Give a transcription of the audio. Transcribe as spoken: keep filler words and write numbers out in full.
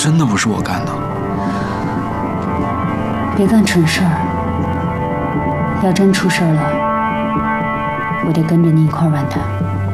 真的不是我干的。 别干蠢事儿，要真出事儿了，我得跟着你一块儿完蛋。